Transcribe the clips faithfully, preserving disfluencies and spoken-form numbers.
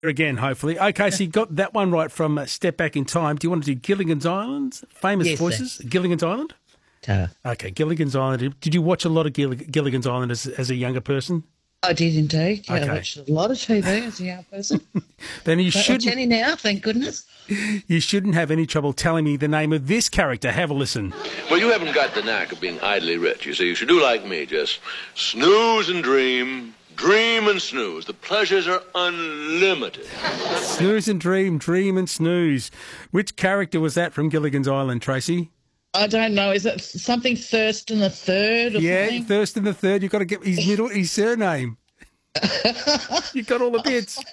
again, hopefully. Okay, so you got that one right from uh, Step Back in Time. Do you want to do Gilligan's Island? Famous Yes, voices? sir. Gilligan's Island? Uh, Okay, Gilligan's Island. Did you watch a lot of Gill- Gilligan's Island as, as a younger person? I did indeed. Yeah, Okay. I watched a lot of T V as a young person. Then you Don't watch shouldn't, any now, thank goodness. you shouldn't have any trouble telling me the name of this character. Have a listen. Well, you haven't got the knack of being idly rich. You see, you should do like me. Just snooze and dream, dream and snooze. The pleasures are unlimited. Snooze and dream, dream and snooze. Which character was that from Gilligan's Island, Tracy? I don't know. Is it something Thurston the Third or Yeah, something? Thurston the Third. You've got to get his middle, his surname. You've got all the bits.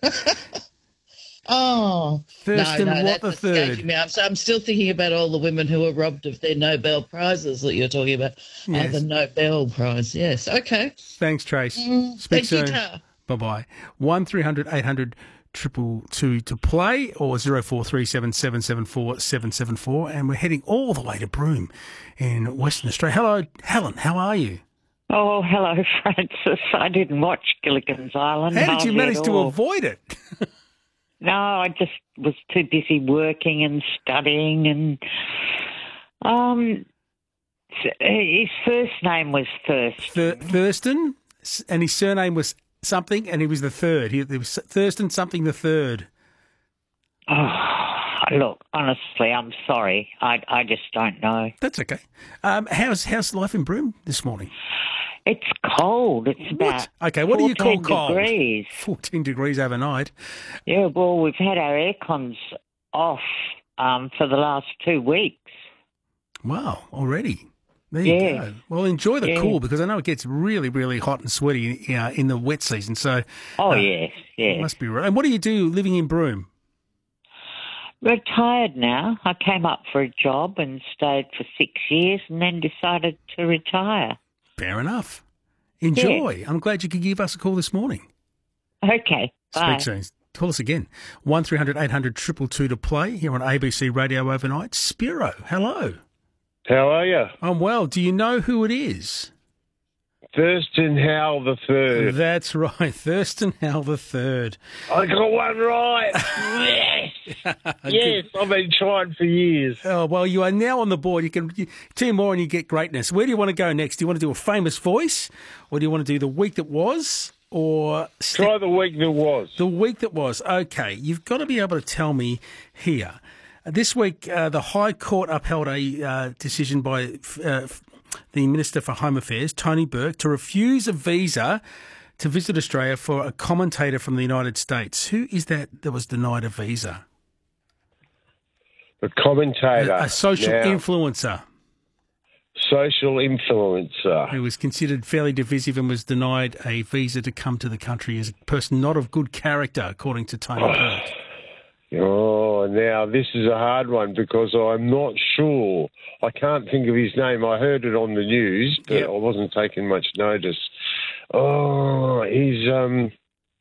Oh, Thurston no, no, what that's the escaping Third? Me. I'm, so I'm still thinking about all the women who were robbed of their Nobel prizes that you're talking about. Yes. Oh, the Nobel Prize. Yes. Okay. Thanks, Trace. Mm, Speak thank you, soon. Ta. Bye bye. One three hundred eight hundred triple two to play, or zero four three seven seven seven four seven seven four, and we're heading all the way to Broome in Western Australia. Hello, Helen. How are you? Oh, hello, Francis. I didn't watch Gilligan's Island. How did you hardly manage at to all. avoid it? No, I just was too busy working and studying, and um, his first name was Thirst. Thur- Thurston, and his surname was something, and he was the third. He, he was Thurston something the third. Oh, look, honestly, I'm sorry. I I just don't know. That's okay. Um, how's how's life in Broome this morning? It's cold. It's about What? Okay, what do you call fourteen cold? degrees. fourteen degrees overnight. Yeah, well, we've had our air cons off um, for the last two weeks. Wow, already. There you Yeah. go. Well, enjoy the Yeah. cool, because I know it gets really, really hot and sweaty uh, in the wet season. So, Oh, uh, yes, it yes. must be right. And what do you do living in Broome? Retired now. I came up for a job and stayed for six years and then decided to retire. Fair enough. Enjoy. I'm glad you could give us a call this morning. Okay, bye. Speak soon. Call us again. one three hundred eight hundred two two two to play here on A B C Radio overnight. Spiro, hello. How are you? I'm well. Do you know who it is? Thurston Howell the Third. That's right, Thurston Howell the Third. I got one right. Yes, yes. I've been trying for years. Oh, well, you are now on the board. You can you, two more and you get greatness. Where do you want to go next? Do you want to do a famous voice, or do you want to do the week that was, or step- Try the week that was. the week that was? Okay, you've got to be able to tell me here. This week, uh, the High Court upheld a uh, decision by uh, the Minister for Home Affairs, Tony Burke, to refuse a visa to visit Australia for a commentator from the United States. Who is that that was denied a visa? The commentator. A, a social now, influencer social influencer. who was considered fairly divisive and was denied a visa to come to the country as a person not of good character, according to Tony Burke. Oh, now this is a hard one because I'm not sure. I can't think of his name. I heard it on the news, but Yep. I wasn't taking much notice. Oh, he's um.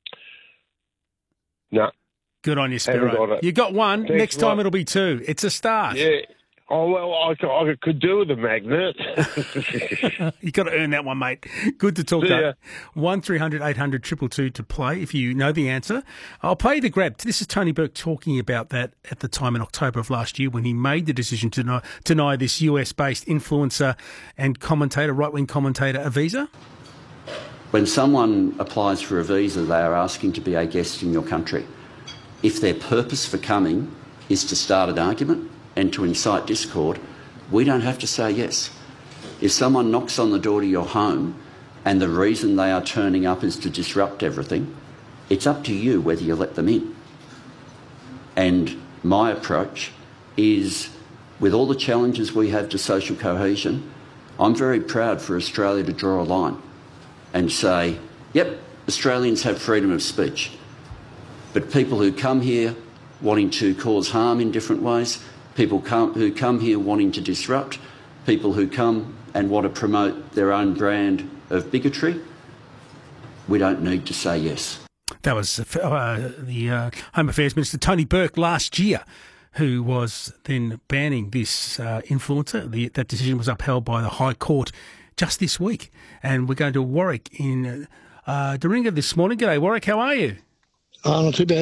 No. Good on you, Haven't Spiro. got it. You got one. Thanks Next a time lot. it'll be two. It's a start. Yeah. Oh, well, I, could- I could do with a magnet. You got to earn that one, mate. Good to talk See ya. to. One three hundred eight hundred two two two to play if you know the answer. I'll play the grab. This is Tony Burke talking about that at the time in October of last year when he made the decision to deny, deny this U S-based influencer and commentator, right-wing commentator, a visa. When someone applies for a visa, they are asking to be a guest in your country. If their purpose for coming is to start an argument and to incite discord, we don't have to say yes. If someone knocks on the door to your home and the reason they are turning up is to disrupt everything, it's up to you whether you let them in. And my approach is, with all the challenges we have to social cohesion, I'm very proud for Australia to draw a line and say, yep, Australians have freedom of speech. But people who come here wanting to cause harm in different ways, people come, who come here wanting to disrupt, people who come and want to promote their own brand of bigotry, we don't need to say yes. That was uh, the uh, Home Affairs Minister, Tony Burke, last year, who was then banning this uh, influencer. The, that decision was upheld by the High Court just this week. And we're going to Warwick in uh, Doringa this morning. G'day, Warwick. How are you? Oh, not too bad.